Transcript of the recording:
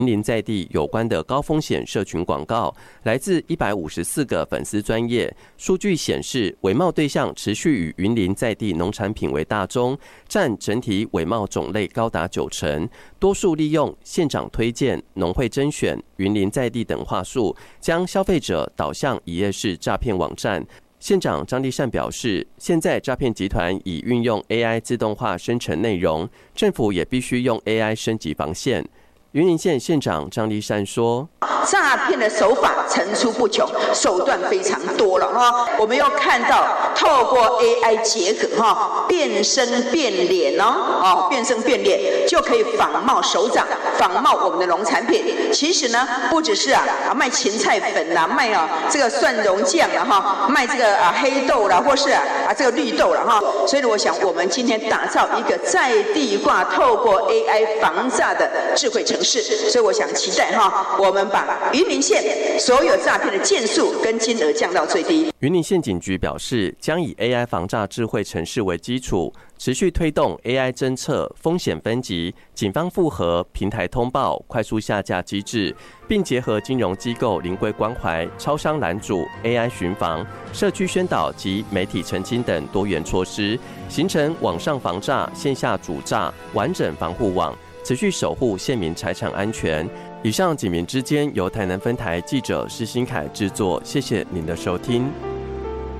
云林在地有关的高风险社群广告，来自154个粉丝专页。数据显示，伪冒对象持续以云林在地农产品为大宗，占整体伪冒种类高达90%，多数利用县长推荐、农会甄选、云林在地等话术，将消费者导向一页式诈骗网站。县长张立善表示，现在诈骗集团已运用 AI 自动化生成内容，政府也必须用 AI 升级防线。云林县县长张立善说：“ 诈骗的手法层出不穷，手段非常多了哈。我们又看到透过 AI 结合哈，变声变脸变声变脸就可以仿冒首长，仿冒我们的农产品。其实呢，不只是卖芹菜粉啦，卖这个蒜蓉酱啦哈，卖这个黑豆啦，或是这个绿豆啦哈。所以我想，我们今天打造一个在地化，透过 AI 防诈的智慧城市。所以我想期待我们把云林县所有诈骗的件数跟金额降到最低。 云林县警局表示，将以 AI 防诈智慧城市为基础，持续推动 AI 侦测、风险分级、警方复核、平台通报、快速下架机制，并结合金融机构临柜关怀、超商拦阻、AI 巡防、社区宣导及媒体澄清等多元措施，形成网上防诈、线下阻诈完整防护网，持续守护县民财产安全。以上警民之间由台南分台记者施新凯制作，谢谢您的收听。